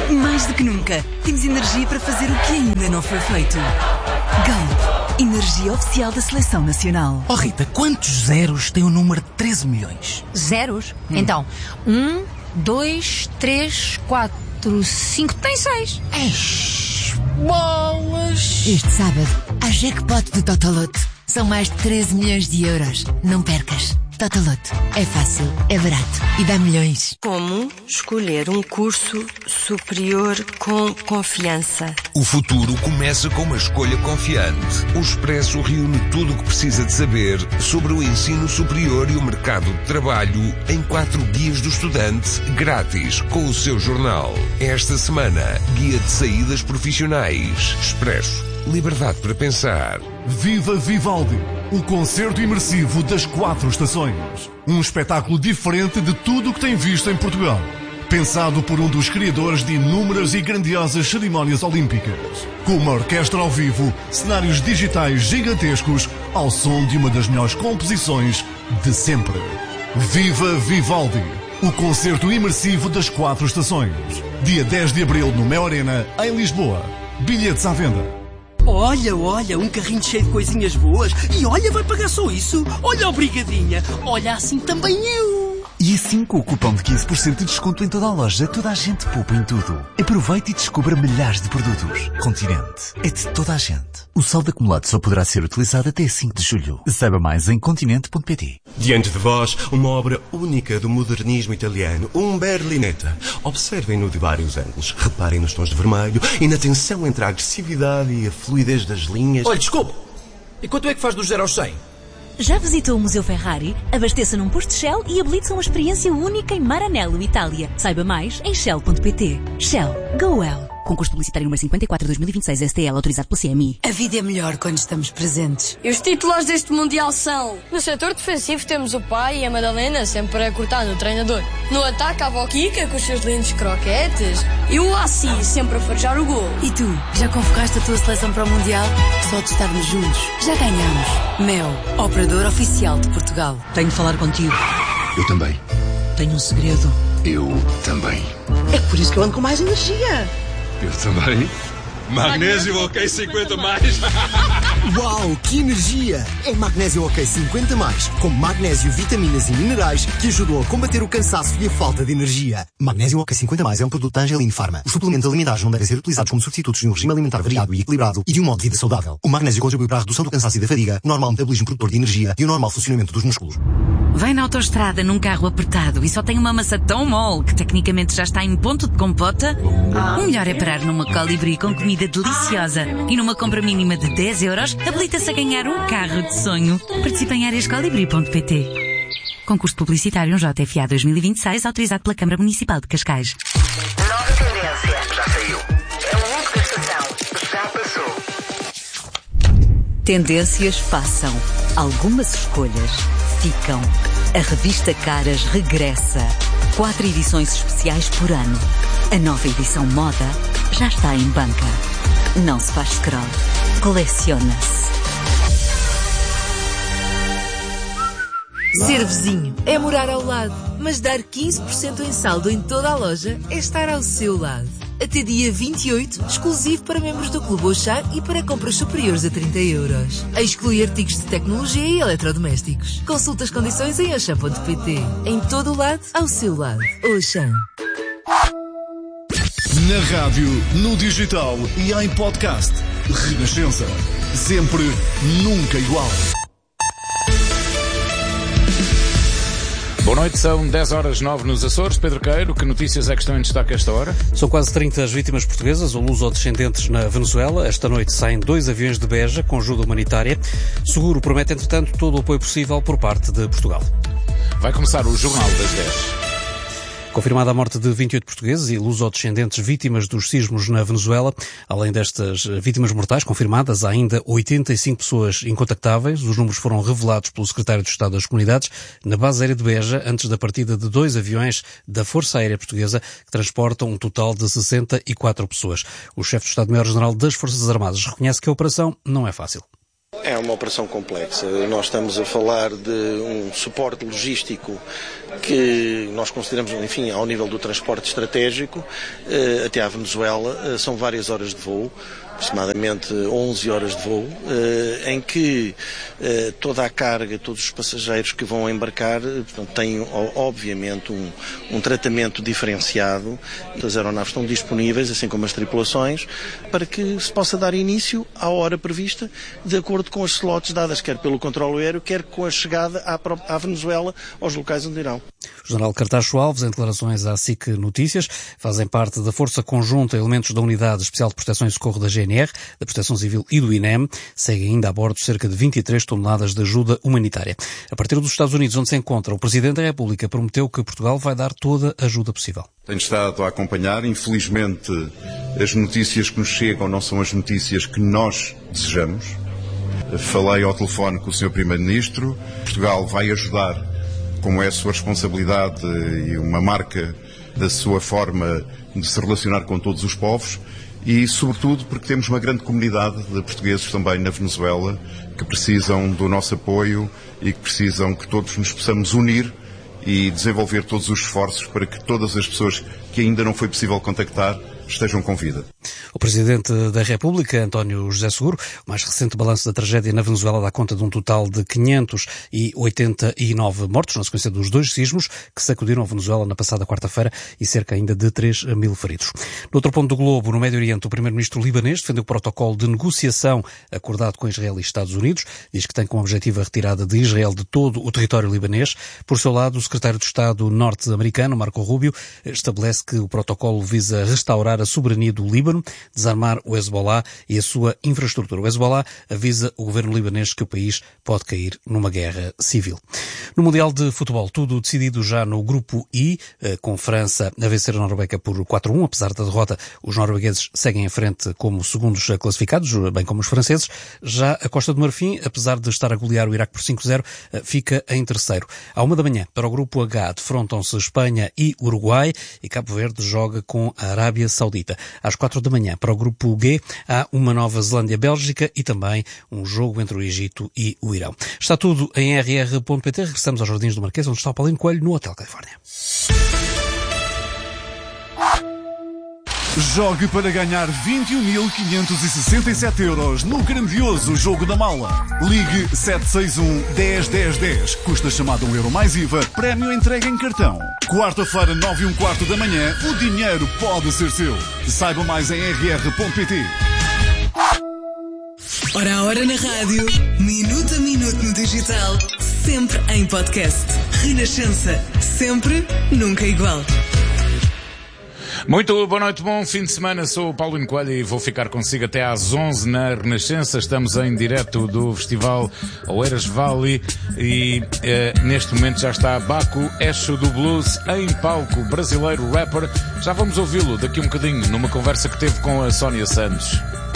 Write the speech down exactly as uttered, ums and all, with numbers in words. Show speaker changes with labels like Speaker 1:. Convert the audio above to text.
Speaker 1: Mais do que nunca, temos energia para fazer o que ainda não foi feito. Galp, energia oficial da Seleção Nacional.
Speaker 2: Oh Rita, quantos zeros tem o número de treze milhões?
Speaker 3: Zeros? Hum. Então, um, dois, três, quatro, cinco, tem seis.
Speaker 2: Eish, bolas!
Speaker 4: Este sábado, há jackpot do Totoloto. São mais de treze milhões de euros. Não percas. Totoloto. É fácil, é barato e dá milhões.
Speaker 5: Como escolher um curso superior com confiança?
Speaker 6: O futuro começa com uma escolha confiante. O Expresso reúne tudo o que precisa de saber sobre o ensino superior e o mercado de trabalho em quatro guias do estudante, grátis, com o seu jornal. Esta semana, guia de saídas profissionais. Expresso. Liberdade para pensar.
Speaker 7: Viva Vivaldi, o concerto imersivo das quatro estações. Um espetáculo diferente de tudo o que tem visto em Portugal. Pensado por um dos criadores de inúmeras e grandiosas cerimónias olímpicas. Com uma orquestra ao vivo, cenários digitais gigantescos, ao som de uma das melhores composições de sempre. Viva Vivaldi, o concerto imersivo das quatro estações. Dia dez de abril no Mel Arena, em Lisboa. Bilhetes à venda.
Speaker 8: Olha, olha, um carrinho cheio de coisinhas boas. E olha, vai pagar só isso. Olha a brigadinha. Olha, assim também eu.
Speaker 9: E assim, com o cupom de quinze por cento de desconto em toda a loja, toda a gente poupa em tudo. Aproveite e descubra milhares de produtos. Continente. É de toda a gente. O saldo acumulado só poderá ser utilizado até cinco de julho. Saiba mais em continente ponto pt.
Speaker 10: Diante de vós, uma obra única do modernismo italiano, um Berlinetta. Observem-no de vários ângulos. Reparem nos tons de vermelho e na tensão entre a agressividade e a fluidez das linhas.
Speaker 11: Olha, desculpe. E quanto é que faz dos zero aos cem?
Speaker 12: Já visitou o Museu Ferrari? Abasteça num posto Shell e habilite-se a uma experiência única em Maranello, Itália. Saiba mais em shell ponto pt. Shell. Go well. Concurso publicitário número cinquenta e quatro de dois mil e vinte e seis, S T L, autorizado pela C M I.
Speaker 13: A vida é melhor quando estamos presentes.
Speaker 14: E os títulos deste Mundial são... No setor defensivo temos o pai e a Madalena sempre a cortar no treinador. No ataque a avó Kika com os seus lindos croquetes. E o Assi sempre a farejar o gol.
Speaker 13: E tu, já convocaste a tua seleção para o Mundial? Só de estarmos juntos, já ganhamos. Mel, operador oficial de Portugal.
Speaker 15: Tenho de falar contigo.
Speaker 16: Eu também.
Speaker 15: Tenho um segredo.
Speaker 16: Eu também.
Speaker 15: É por isso que eu ando com mais energia.
Speaker 16: Eu também.
Speaker 17: Magnésio OK cinquenta mais.
Speaker 18: Uau, que energia! É Magnésio OK cinquenta mais, com magnésio, vitaminas e minerais que ajudam a combater o cansaço e a falta de energia. Magnésio OK cinquenta mais é um produto da Angelin Pharma. Os suplementos alimentares não devem ser utilizados como substitutos de um regime alimentar variado e equilibrado e de um modo de vida saudável. O magnésio contribui para a redução do cansaço e da fadiga, o normal metabolismo produtor de energia e o normal funcionamento dos músculos.
Speaker 19: Vai na autoestrada num carro apertado e só tem uma maçã tão mole que tecnicamente já está em ponto de compota? O melhor é parar numa Colibri com comida deliciosa e numa compra mínima de dez euros habilita-se a ganhar um carro de sonho. Participe em áreas colibri ponto pt. Concurso publicitário J F A dois mil e vinte e seis, autorizado pela Câmara Municipal de Cascais.
Speaker 20: Nova tendência. Já saiu. A única estação já passou.
Speaker 1: Tendências passam. Algumas escolhas ficam. A revista Caras regressa. Quatro edições especiais por ano. A nova edição moda já está em banca. Não se faz scroll. Coleciona-se.
Speaker 2: Ser vizinho é morar ao lado, mas dar quinze por cento em saldo em toda a loja é estar ao seu lado. Até dia vinte e oito, exclusivo para membros do Clube Auchan e para compras superiores a trinta euros. A excluir artigos de tecnologia e eletrodomésticos. Consulte as condições em auchan ponto pt. Em todo o lado, ao seu lado. Auchan.
Speaker 7: Na rádio, no digital e em podcast. Renascença. Sempre, nunca igual.
Speaker 3: Boa noite, são dez horas nove nos Açores. Pedro Queiro, que notícias é que estão em destaque a esta hora?
Speaker 1: São quase trinta as vítimas portuguesas ou luso-descendentes na Venezuela. Esta noite saem dois aviões de Beja com ajuda humanitária. Seguro promete, entretanto, todo o apoio possível por parte de Portugal.
Speaker 3: Vai começar o Jornal das dez.
Speaker 1: Confirmada a morte de vinte e oito portugueses e luso-descendentes vítimas dos sismos na Venezuela. Além destas vítimas mortais confirmadas, há ainda oitenta e cinco pessoas incontactáveis. Os números foram revelados pelo secretário de Estado das Comunidades na base aérea de Beja, antes da partida de dois aviões da Força Aérea Portuguesa, que transportam um total de sessenta e quatro pessoas. O chefe de Estado-Maior-General das Forças Armadas reconhece que a operação não é fácil.
Speaker 21: É uma operação complexa. Nós estamos a falar de um suporte logístico que nós consideramos, enfim, ao nível do transporte estratégico, até à Venezuela. São várias horas de voo, aproximadamente onze horas de voo, em que toda a carga, todos os passageiros que vão embarcar, portanto, têm obviamente um, um tratamento diferenciado. As aeronaves estão disponíveis, assim como as tripulações, para que se possa dar início à hora prevista, de acordo com as slots dadas, quer pelo controle aéreo, quer com a chegada à, à Venezuela, aos locais onde irão.
Speaker 1: O general Cartacho Alves, em declarações à S I C Notícias, fazem parte da Força Conjunta elementos da Unidade Especial de Proteção e Socorro da G N R, da Proteção Civil e do I N E M. Seguem ainda a bordo cerca de vinte e três toneladas de ajuda humanitária. A partir dos Estados Unidos, onde se encontra, o Presidente da República prometeu que Portugal vai dar toda a ajuda possível.
Speaker 22: Tenho estado a acompanhar, infelizmente, as notícias que nos chegam não são as notícias que nós desejamos. Falei ao telefone com o senhor Primeiro-Ministro. Portugal vai ajudar, como é a sua responsabilidade e uma marca da sua forma de se relacionar com todos os povos, e sobretudo porque temos uma grande comunidade de portugueses também na Venezuela que precisam do nosso apoio e que precisam que todos nos possamos unir e desenvolver todos os esforços para que todas as pessoas que ainda não foi possível contactar estejam com vida.
Speaker 1: O Presidente da República, António José Seguro, o mais recente balanço da tragédia na Venezuela dá conta de um total de quinhentos e oitenta e nove mortos na sequência dos dois sismos que sacudiram a Venezuela na passada quarta-feira e cerca ainda de três mil feridos. No outro ponto do globo, no Médio Oriente, o Primeiro-Ministro libanês defendeu o protocolo de negociação acordado com Israel e Estados Unidos. Diz que tem como objetivo a retirada de Israel de todo o território libanês. Por seu lado, o Secretário de Estado norte-americano, Marco Rubio, estabelece que o protocolo visa restaurar a soberania do Líbano, desarmar o Hezbollah e a sua infraestrutura. O Hezbollah avisa o governo libanês que o país pode cair numa guerra civil. No Mundial de Futebol, tudo decidido já no Grupo I, com França a vencer a Noruega por quatro a um. Apesar da derrota, os noruegueses seguem em frente como segundos classificados, bem como os franceses. Já a Costa do Marfim, apesar de estar a golear o Iraque por cinco a zero, fica em terceiro. À uma da manhã, para o Grupo H, defrontam-se Espanha e Uruguai, e Cabo Verde joga com a Arábia Saudita. Às quatro da manhã, para o Grupo G, há uma Nova Zelândia-Bélgica e também um jogo entre o Egito e o Irão. Está tudo em r r ponto p t. Regressamos aos Jardins do Marquês, onde está o Paulinho Coelho, no Hotel Califórnia.
Speaker 7: Jogue para ganhar vinte e um mil quinhentos e sessenta e sete euros no grandioso Jogo da Mala. Ligue sete seis um, dez, dez, dez. Custa chamada um euro mais I V A. Prémio entrega em cartão. Quarta-feira, nove e um quarto da manhã, o dinheiro pode ser seu. Saiba mais em r r ponto p t.
Speaker 2: Hora a hora na rádio, minuto a minuto no digital, sempre em podcast. Renascença, sempre, nunca igual.
Speaker 3: Muito boa noite, bom fim de semana. Sou o Paulinho Coelho e vou ficar consigo até às onze na Renascença. Estamos em direto do Festival Oeiras Valley e eh, neste momento já está Baco Exo do Blues em palco, brasileiro rapper. Já vamos ouvi-lo daqui um bocadinho numa conversa que teve com a Sónia Santos.